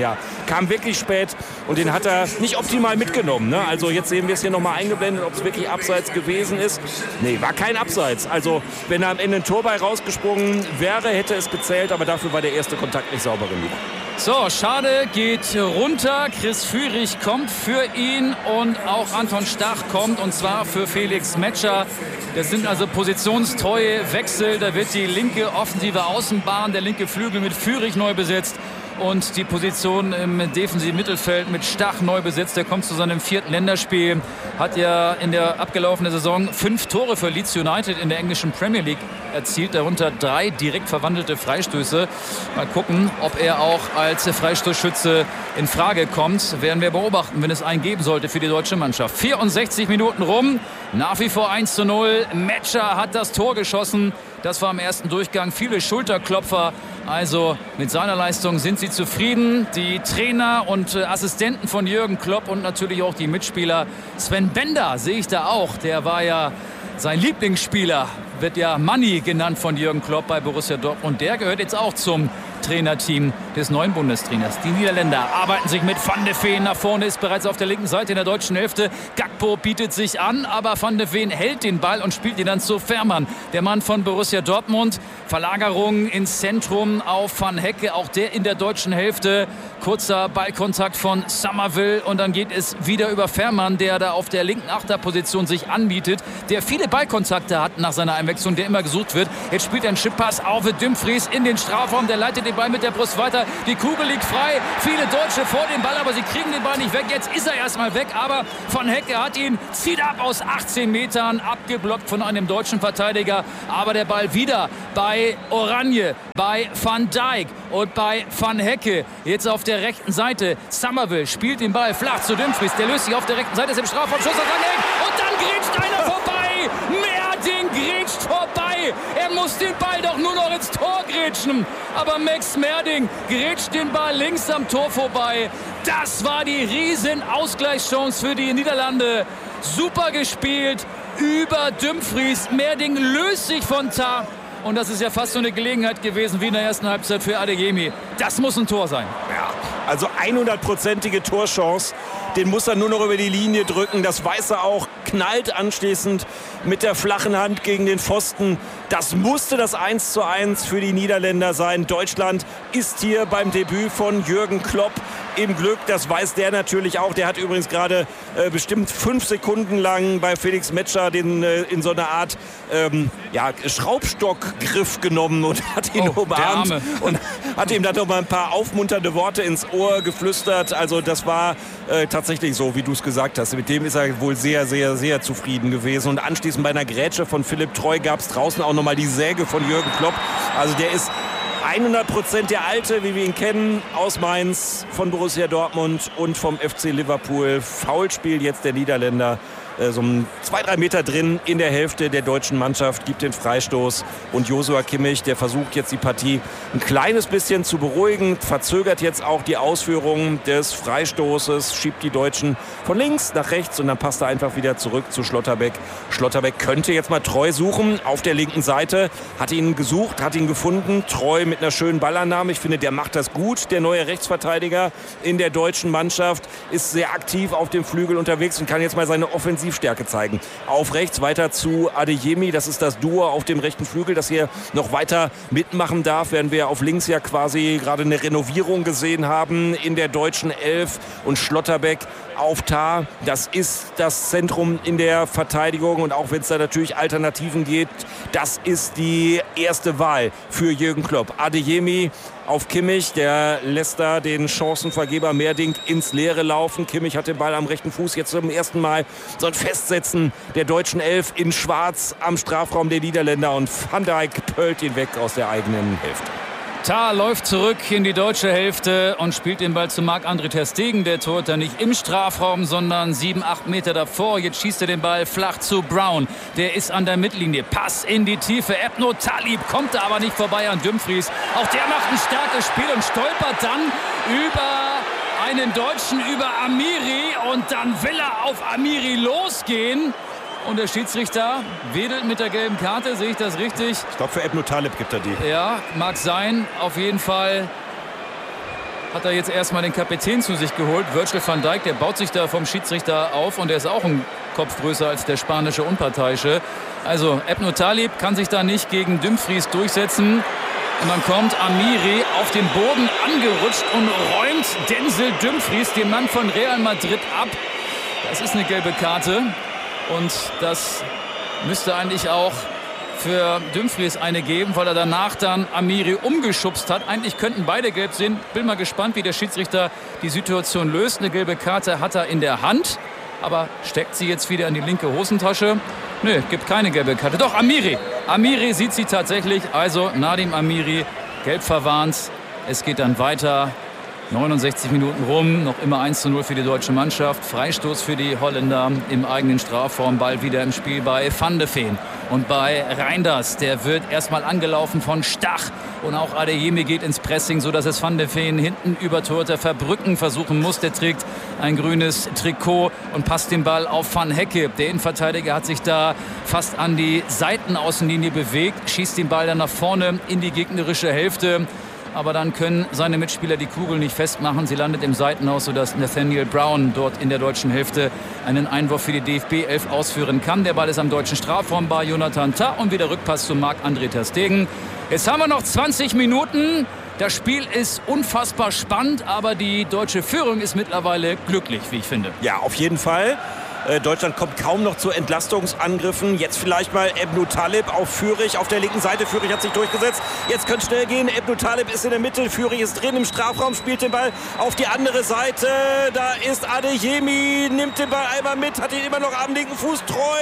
kam wirklich spät und den hat er nicht optimal mitgenommen. Ne? Also jetzt sehen wir es hier nochmal eingeblendet, ob es wirklich abseits gewesen ist. Nee, war kein Abseits. Also wenn er am Ende ein Tor bei rausgesprungen wäre, hätte es gezählt, aber dafür war der erste Kontakt nicht sauber genug. So, Schade geht runter. Chris Führig kommt für ihn und auch Anton Stach kommt, und zwar für Felix Metscher. Das sind also positionstreue Wechsel. Da wird die linke offensive Außenbahn, der linke Flügel mit Führig neu besetzt. Und die Position im defensiven Mittelfeld mit Stach neu besetzt. Der kommt zu seinem vierten Länderspiel. Hat ja in der abgelaufenen Saison fünf Tore für Leeds United in der englischen Premier League erzielt. Darunter drei direkt verwandelte Freistöße. Mal gucken, ob er auch als Freistoßschütze in Frage kommt. Werden wir beobachten, wenn es einen geben sollte für die deutsche Mannschaft. vierundsechzig Minuten rum. Nach wie vor eins zu null. Metscher hat das Tor geschossen. Das war im ersten Durchgang. Viele Schulterklopfer. Also mit seiner Leistung sind sie zufrieden. Die Trainer und äh, Assistenten von Jürgen Klopp und natürlich auch die Mitspieler. Sven Bender sehe ich da auch. Der war ja sein Lieblingsspieler. Wird ja Manni genannt von Jürgen Klopp bei Borussia Dortmund. Der gehört jetzt auch zum Trainerteam des neuen Bundestrainers. Die Niederländer arbeiten sich mit Van de Ven nach vorne, ist bereits auf der linken Seite in der deutschen Hälfte. Gakpo bietet sich an, aber Van de Ven hält den Ball und spielt ihn dann zu Fährmann. Der Mann von Borussia Dortmund. Verlagerung ins Zentrum auf Van Hecke, auch der in der deutschen Hälfte. Kurzer Ballkontakt von Somerville und dann geht es wieder über Fährmann, der da auf der linken Achterposition sich anbietet, der viele Ballkontakte hat nach seiner Einwechslung, der immer gesucht wird. Jetzt spielt er einen Chippass auf Dumfries in den Strafraum, der leitet den Ball mit der Brust weiter. Die Kugel liegt frei, viele Deutsche vor dem Ball, aber sie kriegen den Ball nicht weg. Jetzt ist er erstmal weg, aber Van Hecke hat ihn, zieht ab aus achtzehn Metern, abgeblockt von einem deutschen Verteidiger, aber der Ball wieder bei Oranje, bei Van Dijk und bei Van Hecke. Jetzt auf der rechten Seite, Somerville spielt den Ball flach zu Dumfries, der löst sich auf der rechten Seite, ist im Strafraum, Schuss und dann grätscht einer vorbei. Merding grätscht vorbei. Er muss den Ball doch nur noch ins Tor grätschen. Aber Max Merding grätscht den Ball links am Tor vorbei. Das war die riesen Ausgleichschance für die Niederlande. Super gespielt über Dumfries. Merding löst sich von Tah. Und das ist ja fast so eine Gelegenheit gewesen wie in der ersten Halbzeit für Adeyemi. Das muss ein Tor sein. Ja, also hundertprozentige Torchance. Den muss er nur noch über die Linie drücken. Das weiß er auch. Knallt anschließend mit der flachen Hand gegen den Pfosten. Das musste das eins zu eins für die Niederländer sein. Deutschland ist hier beim Debüt von Jürgen Klopp im Glück. Das weiß der natürlich auch. Der hat übrigens gerade äh, bestimmt fünf Sekunden lang bei Felix Metscher den äh, in so einer Art ähm, ja, Schraubstockgriff genommen und hat ihn oh, umarmt und hat ihm dann noch mal ein paar aufmunternde Worte ins Ohr geflüstert. Also das war äh, tatsächlich so, wie du es gesagt hast. Mit dem ist er wohl sehr, sehr, sehr zufrieden gewesen. Und anschließend bei einer Grätsche von Philipp Treu gab es draußen auch noch mal die Säge von Jürgen Klopp. Also der ist hundert Prozent der Alte, wie wir ihn kennen, aus Mainz, von Borussia Dortmund und vom F C Liverpool. Foulspiel jetzt der Niederländer. So zwei, drei Meter drin in der Hälfte der deutschen Mannschaft, gibt den Freistoß. Und Joshua Kimmich, der versucht jetzt die Partie ein kleines bisschen zu beruhigen, verzögert jetzt auch die Ausführung des Freistoßes, schiebt die Deutschen von links nach rechts und dann passt er einfach wieder zurück zu Schlotterbeck. Schlotterbeck könnte jetzt mal Treu suchen auf der linken Seite, hat ihn gesucht, hat ihn gefunden. Treu mit einer schönen Ballannahme. Ich finde, der macht das gut. Der neue Rechtsverteidiger in der deutschen Mannschaft ist sehr aktiv auf dem Flügel unterwegs und kann jetzt mal seine Offensive Stärke zeigen. Auf rechts weiter zu Adeyemi, das ist das Duo auf dem rechten Flügel, das hier noch weiter mitmachen darf, während wir auf links ja quasi gerade eine Renovierung gesehen haben in der deutschen Elf. Und Schlotterbeck auf Tah, das ist das Zentrum in der Verteidigung und auch wenn es da natürlich Alternativen gibt, das ist die erste Wahl für Jürgen Klopp. Adeyemi auf Kimmich, der lässt da den Chancenvergeber Merding ins Leere laufen. Kimmich hat den Ball am rechten Fuß, jetzt zum ersten Mal so ein Festsetzen der deutschen Elf in Schwarz am Strafraum der Niederländer und Van Dijk pölt ihn weg aus der eigenen Hälfte. Tah läuft zurück in die deutsche Hälfte und spielt den Ball zu Marc-André ter Stegen. Der Torhüter nicht im Strafraum, sondern sieben, acht Meter davor. Jetzt schießt er den Ball flach zu Brown. Der ist an der Mittellinie. Pass in die Tiefe. Ebno Talib kommt da aber nicht vorbei an Dumfries. Auch der macht ein starkes Spiel und stolpert dann über einen Deutschen, über Amiri. Und dann will er auf Amiri losgehen. Und der Schiedsrichter wedelt mit der gelben Karte, sehe ich das richtig? Ich glaube, für Ebno Talib gibt er die. Ja, mag sein. Auf jeden Fall hat er jetzt erstmal den Kapitän zu sich geholt. Virgil van Dijk, der baut sich da vom Schiedsrichter auf und der ist auch ein Kopf größer als der spanische Unparteiische. Also Ebnou Talib kann sich da nicht gegen Dumfries durchsetzen. Und dann kommt Amiri auf den Boden angerutscht und räumt Denzel Dumfries, den Mann von Real Madrid, ab. Das ist eine gelbe Karte. Und das müsste eigentlich auch für Dumfries eine geben, weil er danach dann Amiri umgeschubst hat. Eigentlich könnten beide gelb sehen. Bin mal gespannt, wie der Schiedsrichter die Situation löst. Eine gelbe Karte hat er in der Hand, aber steckt sie jetzt wieder in die linke Hosentasche? Nö, gibt keine gelbe Karte. Doch, Amiri. Amiri sieht sie tatsächlich. Also Nadim Amiri, gelb verwarnt. Es geht dann weiter. neunundsechzig Minuten rum, noch immer eins zu null für die deutsche Mannschaft. Freistoß für die Holländer im eigenen Strafraum. Ball wieder im Spiel bei Van de Ven und bei Reinders. Der wird erstmal angelaufen von Stach. Und auch Adeyemi geht ins Pressing, sodass es Van de Ven hinten über Torhüter Verbrücken versuchen muss. Der trägt ein grünes Trikot und passt den Ball auf Van Hecke. Der Innenverteidiger hat sich da fast an die Seitenaußenlinie bewegt, schießt den Ball dann nach vorne in die gegnerische Hälfte. Aber dann können seine Mitspieler die Kugel nicht festmachen. Sie landet im Seitenhaus, sodass Nathaniel Brown dort in der deutschen Hälfte einen Einwurf für die D F B elf ausführen kann. Der Ball ist am deutschen Strafraum bei Jonathan Tah und wieder Rückpass zu Marc-André ter Stegen. Jetzt haben wir noch zwanzig Minuten. Das Spiel ist unfassbar spannend, aber die deutsche Führung ist mittlerweile glücklich, wie ich finde. Ja, auf jeden Fall. Deutschland kommt kaum noch zu Entlastungsangriffen. Jetzt vielleicht mal Ebnou Talib auf Führig auf der linken Seite. Führig hat sich durchgesetzt. Jetzt könnte es schnell gehen. Ebnou Talib ist in der Mitte. Führig ist drin im Strafraum, spielt den Ball auf die andere Seite. Da ist Adeyemi, nimmt den Ball einmal mit, hat ihn immer noch am linken Fuß.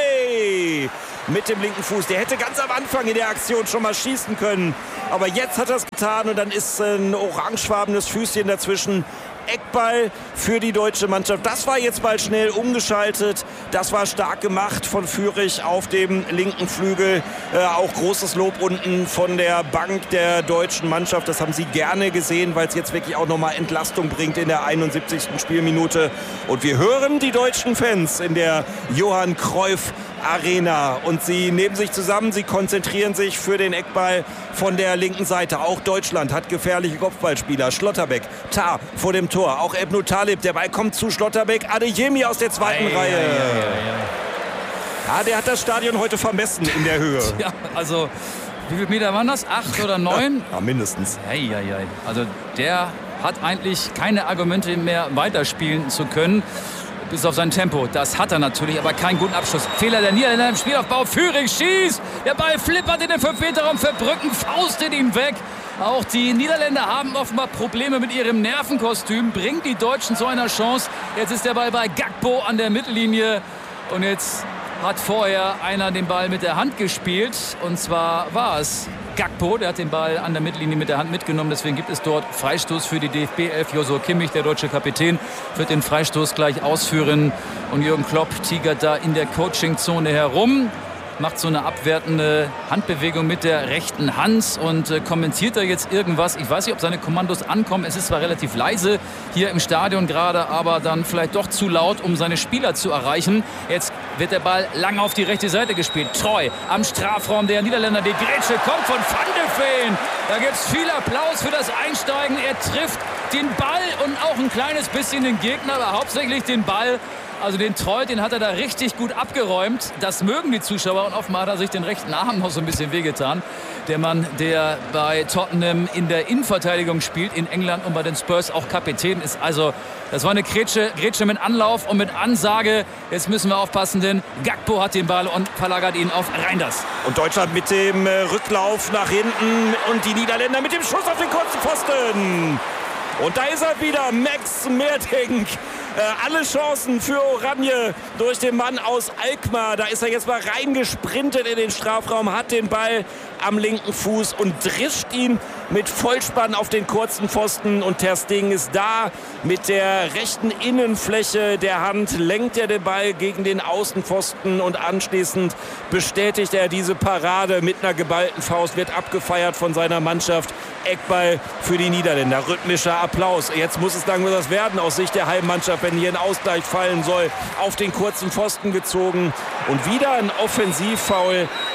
Treu mit dem linken Fuß. Der hätte ganz am Anfang in der Aktion schon mal schießen können. Aber jetzt hat er es getan und dann ist ein orangefarbenes Füßchen dazwischen. Eckball für die deutsche Mannschaft. Das war jetzt mal schnell umgeschaltet. Das war stark gemacht von Führig auf dem linken Flügel. Äh, auch großes Lob unten von der Bank der deutschen Mannschaft. Das haben sie gerne gesehen, weil es jetzt wirklich auch nochmal Entlastung bringt in der einundsiebzigsten Spielminute. Und wir hören die deutschen Fans in der Johann Cruyff Arena und sie nehmen sich zusammen, sie konzentrieren sich für den Eckball von der linken Seite. Auch Deutschland hat gefährliche Kopfballspieler. Schlotterbeck, Tah vor dem Tor, auch Ebnou Talib, der Ball kommt zu Schlotterbeck, Adeyemi aus der zweiten ei, Reihe. Ei, ei, ei. Ja, der hat das Stadion heute vermessen in der Höhe. Ja, also wie viele Meter waren das? Acht oder neun? Ja, mindestens. Ei, ei, ei. Also der hat eigentlich keine Argumente mehr weiterspielen zu können. Bis auf sein Tempo. Das hat er natürlich, aber keinen guten Abschluss. Fehler der Niederländer im Spielaufbau. Führig schießt. Der Ball flippert in den fünf Meter Raum. Verbrücken faustet ihn weg. Auch die Niederländer haben offenbar Probleme mit ihrem Nervenkostüm. Bringt die Deutschen zu einer Chance. Jetzt ist der Ball bei Gakpo an der Mittellinie. Und jetzt hat vorher einer den Ball mit der Hand gespielt. Und zwar war es Gakpo, der hat den Ball an der Mittellinie mit der Hand mitgenommen. Deswegen gibt es dort Freistoß für die D F B elf. Joshua Kimmich, der deutsche Kapitän, wird den Freistoß gleich ausführen. Und Jürgen Klopp tigert da in der Coachingzone herum. Macht so eine abwertende Handbewegung mit der rechten Hand und äh, kommentiert da jetzt irgendwas. Ich weiß nicht, ob seine Kommandos ankommen. Es ist zwar relativ leise hier im Stadion gerade, aber dann vielleicht doch zu laut, um seine Spieler zu erreichen. Jetzt wird der Ball lang auf die rechte Seite gespielt. Treu am Strafraum der Niederländer. Die Grätsche kommt von Van de Ven. Da gibt es viel Applaus für das Einsteigen. Er trifft den Ball und auch ein kleines bisschen den Gegner, aber hauptsächlich den Ball. Also den Treu, den hat er da richtig gut abgeräumt. Das mögen die Zuschauer und offenbar hat er sich den rechten Arm noch so ein bisschen wehgetan. Der Mann, der bei Tottenham in der Innenverteidigung spielt, in England und bei den Spurs auch Kapitän ist. Also das war eine Grätsche, Grätsche mit Anlauf und mit Ansage. Jetzt müssen wir aufpassen, denn Gakpo hat den Ball und verlagert ihn auf Reinders. Und Deutschland mit dem Rücklauf nach hinten und die Niederländer mit dem Schuss auf den kurzen Pfosten. Und da ist er wieder, Max Meerdink. Äh, alle Chancen für Oranje durch den Mann aus Alkmaar. Da ist er jetzt mal reingesprintet in den Strafraum, hat den Ball am linken Fuß und drischt ihn mit Vollspann auf den kurzen Pfosten. Und ter Stegen ist da mit der rechten Innenfläche der Hand, lenkt er den Ball gegen den Außenpfosten und anschließend bestätigt er diese Parade mit einer geballten Faust, wird abgefeiert von seiner Mannschaft. Eckball für die Niederländer. Rhythmischer Applaus. Jetzt muss es langsam was werden aus Sicht der Heimmannschaft, wenn hier ein Ausgleich fallen soll. Auf den kurzen Pfosten gezogen. Und wieder ein Offensivfoul.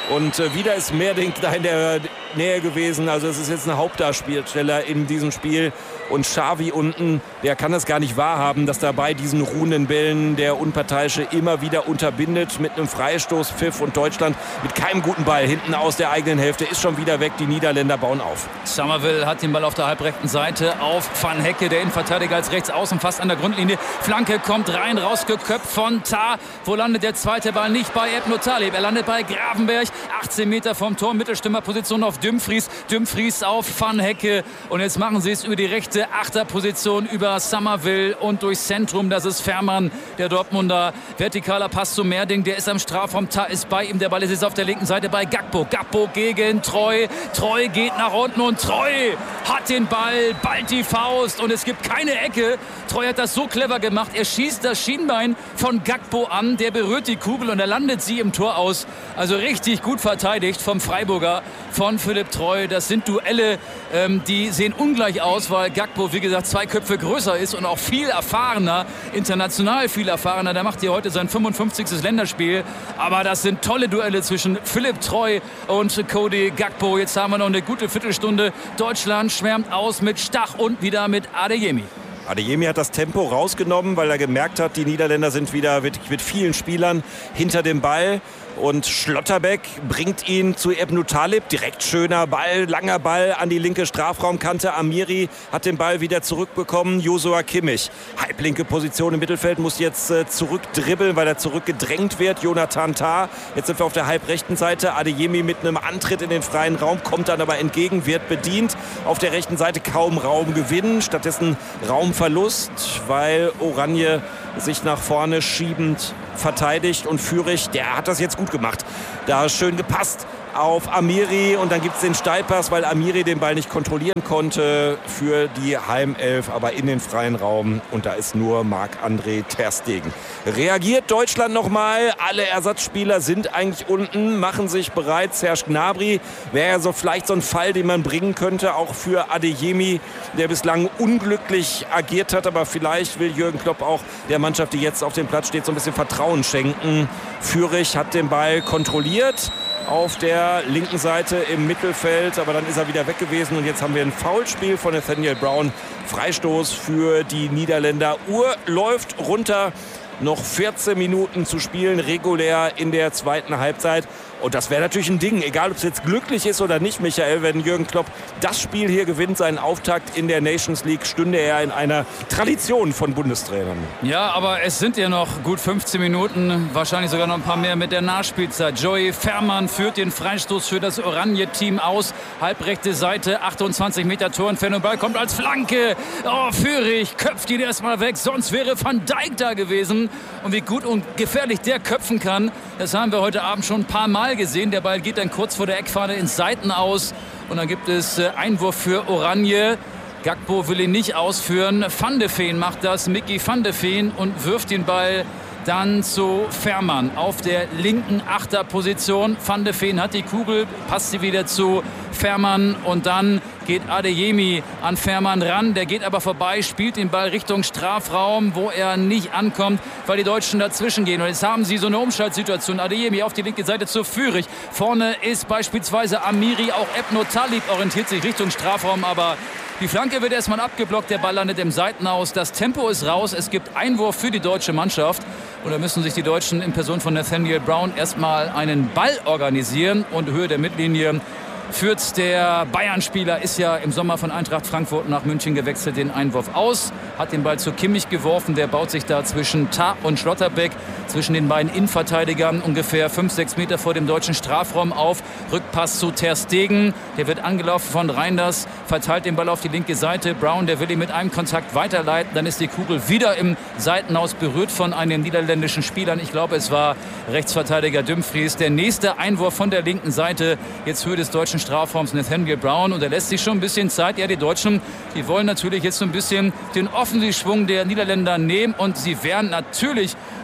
Und äh, wieder ist Merding da in der Nähe gewesen. Also es ist jetzt ein Hauptdarsteller in diesem Spiel. Und Xavi unten, der kann das gar nicht wahrhaben, dass da bei diesen ruhenden Bällen der Unparteiische immer wieder unterbindet mit einem Freistoß, Pfiff, und Deutschland mit keinem guten Ball hinten aus der eigenen Hälfte ist schon wieder weg. Die Niederländer bauen auf. Summerville hat den Ball auf der halbrechten Seite auf Van Hecke, der Innenverteidiger als rechts außen, fast an der Grundlinie. Flanke kommt rein, rausgeköpft von Tah. Wo landet der zweite Ball? Nicht bei Ebno Talib. Er landet bei Gravenberg. achtzehn Meter vom Tor, Mittelstürmerposition auf Dumfries. Dumfries auf Van Hecke. Und jetzt machen sie es über die rechte Achterposition über Summerville und durchs Zentrum. Das ist Fährmann, der Dortmunder. Vertikaler Pass zu Merding, der ist am Strafraum. Tah ist bei ihm. Der Ball ist jetzt auf der linken Seite bei Gakpo. Gakpo gegen Treu. Treu geht nach unten und Treu hat den Ball, ballt die Faust und es gibt keine Ecke. Treu hat das so clever gemacht. Er schießt das Schienbein von Gakpo an. Der berührt die Kugel und er landet sie im Tor aus. Also richtig gut verteidigt vom Freiburger, von Philipp Treu. Das sind Duelle, ähm, die sehen ungleich aus, weil Gakpo, wie gesagt, zwei Köpfe größer ist und auch viel erfahrener, international viel erfahrener. Der macht hier heute sein fünfundfünfzigstes Länderspiel. Aber das sind tolle Duelle zwischen Philipp Treu und Cody Gakpo. Jetzt haben wir noch eine gute Viertelstunde. Deutschland schwärmt aus mit Stach und wieder mit Adeyemi. Adeyemi hat das Tempo rausgenommen, weil er gemerkt hat, die Niederländer sind wieder mit, mit vielen Spielern hinter dem Ball. Und Schlotterbeck bringt ihn zu Ebno Talib. Direkt schöner Ball, langer Ball an die linke Strafraumkante. Amiri hat den Ball wieder zurückbekommen. Josua Kimmich, halblinke Position im Mittelfeld, muss jetzt äh, zurückdribbeln, weil er zurückgedrängt wird. Jonathan Tah. Jetzt sind wir auf der halbrechten Seite. Adeyemi mit einem Antritt in den freien Raum, kommt dann aber entgegen, wird bedient. Auf der rechten Seite kaum Raumgewinn, stattdessen Raumverlust, weil Oranje sich nach vorne schiebend verteidigt, und Führig, der hat das jetzt gut gemacht. Da schön gepasst auf Amiri und dann gibt es den Steilpass, weil Amiri den Ball nicht kontrollieren konnte für die Heimelf, aber in den freien Raum, und da ist nur Marc-André ter Stegen. Reagiert Deutschland nochmal, alle Ersatzspieler sind eigentlich unten, machen sich bereit. Serge Gnabry wäre ja so vielleicht so ein Fall, den man bringen könnte, auch für Adeyemi, der bislang unglücklich agiert hat, aber vielleicht will Jürgen Klopp auch der Mannschaft, die jetzt auf dem Platz steht, so ein bisschen Vertrauen schenken. Führig hat den Ball kontrolliert auf der linken Seite im Mittelfeld, aber dann ist er wieder weg gewesen und jetzt haben wir ein Foulspiel von Nathaniel Brown. Freistoß für die Niederländer. Uhr läuft runter, noch vierzehn Minuten zu spielen, regulär in der zweiten Halbzeit. Und das wäre natürlich ein Ding, egal ob es jetzt glücklich ist oder nicht, Michael, wenn Jürgen Klopp das Spiel hier gewinnt, seinen Auftakt in der Nations League, stünde er in einer Tradition von Bundestrainern. Ja, aber es sind ja noch gut fünfzehn Minuten, wahrscheinlich sogar noch ein paar mehr mit der Nachspielzeit. Joey Fährmann führt den Freistoß für das Oranje-Team aus. Halbrechte Seite, achtundzwanzig Meter Torentfernung. Ball kommt als Flanke. Oh, Führig köpft ihn erstmal weg, sonst wäre Van Dijk da gewesen. Und wie gut und gefährlich der köpfen kann, das haben wir heute Abend schon ein paar Mal gesehen. Der Ball geht dann kurz vor der Eckfahne ins Seiten aus und dann gibt es Einwurf für Oranje. Gakpo will ihn nicht ausführen. Van de Ven macht das, Mickey van de Ven, und wirft den Ball dann zu Fährmann auf der linken Achterposition. Van de Ven hat die Kugel, passt sie wieder zu Fährmann und dann geht Adeyemi an Fährmann ran. Der geht aber vorbei, spielt den Ball Richtung Strafraum, wo er nicht ankommt, weil die Deutschen dazwischen gehen. Und jetzt haben sie so eine Umschaltsituation. Adeyemi auf die linke Seite zu Führig. Vorne ist beispielsweise Amiri, auch Ebno Talib orientiert sich Richtung Strafraum, aber die Flanke wird erstmal abgeblockt, der Ball landet im Seitenaus. Das Tempo ist raus, es gibt Einwurf für die deutsche Mannschaft. Und da müssen sich die Deutschen in Person von Nathaniel Brown erstmal einen Ball organisieren. Und Höhe der Mittellinie führt der Bayern-Spieler, ist ja im Sommer von Eintracht Frankfurt nach München gewechselt, den Einwurf aus. Hat den Ball zu Kimmich geworfen, der baut sich da zwischen Tah und Schlotterbeck, zwischen den beiden Innenverteidigern, ungefähr fünf, sechs Meter vor dem deutschen Strafraum auf. Rückpass zu ter Stegen, der wird angelaufen von Reinders, verteilt den Ball auf die linke Seite. Brown, der will ihn mit einem Kontakt weiterleiten, dann ist die Kugel wieder im Seitenaus berührt von einem niederländischen Spieler. Ich glaube, es war Rechtsverteidiger Dumfries. Der nächste Einwurf von der linken Seite, jetzt Höhe des deutschen Strafraums Nathaniel Brown, und er lässt sich schon ein bisschen Zeit. Ja, die Deutschen, die wollen natürlich jetzt so ein bisschen den Offensivschwung der Niederländer nehmen und sie wären natürlich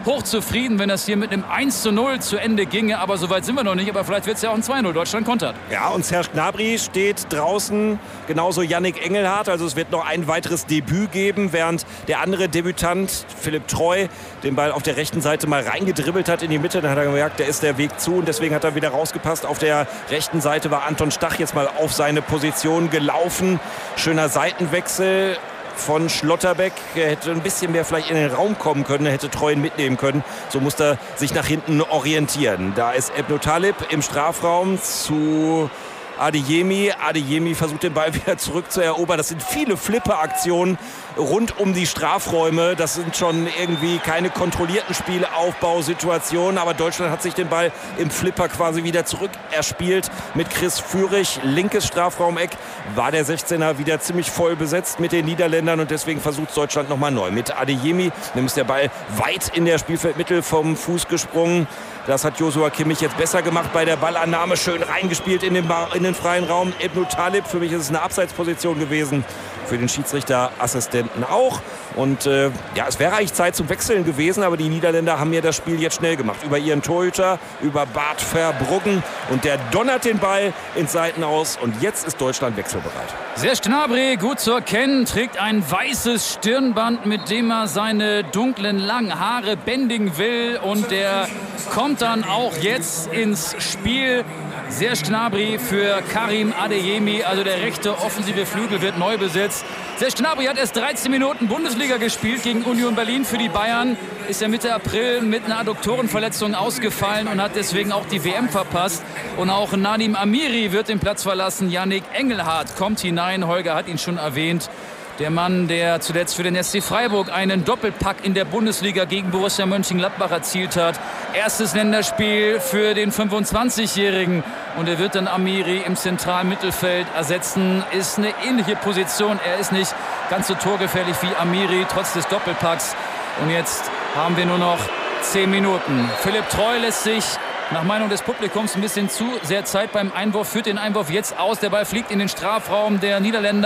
hochzufrieden, wenn das hier mit einem eins zu null zu Ende ginge. Aber so weit sind wir noch nicht. Aber vielleicht wird es ja auch ein zwei null. Deutschland kontert. Ja, und Serge Gnabry steht draußen, genauso Yannick Engelhardt. Also es wird noch ein weiteres Debüt geben, während der andere Debütant, Philipp Treu, den Ball auf der rechten Seite mal reingedribbelt hat in die Mitte. Dann hat er gemerkt, der ist der Weg zu und deswegen hat er wieder rausgepasst. Auf der rechten Seite war Anton Stach jetzt mal auf seine Position gelaufen. Schöner Seitenwechsel von Schlotterbeck. Er hätte ein bisschen mehr vielleicht in den Raum kommen können, er hätte Treu mitnehmen können. So musste er sich nach hinten orientieren. Da ist Ebnou Talib im Strafraum zu Adeyemi. Adeyemi versucht den Ball wieder zurückzuerobern. Das sind viele Flipper-Aktionen rund um die Strafräume. Das sind schon irgendwie keine kontrollierten Spielaufbausituationen. Aber Deutschland hat sich den Ball im Flipper quasi wieder zurückerspielt mit Chris Führig. Linkes Strafraumeck war der sechzehner wieder ziemlich voll besetzt mit den Niederländern. Und deswegen versucht Deutschland nochmal neu. Mit Adeyemi, dem ist der Ball weit in der Spielfeldmitte vom Fuß gesprungen. Das hat Joshua Kimmich jetzt besser gemacht bei der Ballannahme. Schön reingespielt in den, in den freien Raum. Ebnou Talib, für mich ist es eine Abseitsposition gewesen. Für den Schiedsrichterassistenten auch. Und äh, ja, es wäre eigentlich Zeit zum Wechseln gewesen, aber die Niederländer haben ja das Spiel jetzt schnell gemacht. Über ihren Torhüter, über Bart Verbruggen. Und der donnert den Ball ins Seitenaus. Und jetzt ist Deutschland wechselbereit. Serge Gnabry, gut zu erkennen, trägt ein weißes Stirnband, mit dem er seine dunklen, langen Haare bändigen will. Und der kommt dann auch jetzt ins Spiel. Serge Gnabry für Karim Adeyemi, also der rechte offensive Flügel wird neu besetzt. Serge Gnabry hat erst dreizehn Minuten Bundesliga gespielt gegen Union Berlin für die Bayern. Ist ja Mitte April mit einer Adduktorenverletzung ausgefallen und hat deswegen auch die W M verpasst. Und auch Nadim Amiri wird den Platz verlassen. Yannick Engelhardt kommt hinein. Holger hat ihn schon erwähnt. Der Mann, der zuletzt für den S C Freiburg einen Doppelpack in der Bundesliga gegen Borussia Mönchengladbach erzielt hat. Erstes Länderspiel für den fünfundzwanzigjährigen. Und er wird dann Amiri im zentralen Mittelfeld ersetzen. Ist eine ähnliche Position. Er ist nicht ganz so torgefährlich wie Amiri, trotz des Doppelpacks. Und jetzt haben wir nur noch zehn Minuten. Philipp Treu lässt sich nach Meinung des Publikums ein bisschen zu sehr Zeit beim Einwurf, führt den Einwurf jetzt aus. Der Ball fliegt in den Strafraum der Niederländer.